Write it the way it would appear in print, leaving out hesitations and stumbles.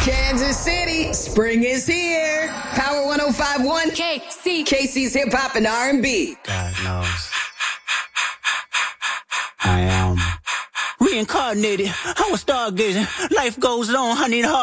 Kansas City, spring is here. Power 105.1 KC. KC's Hip Hop and R&B. God knows. I am reincarnated. I was stargazing. Life goes on. I need a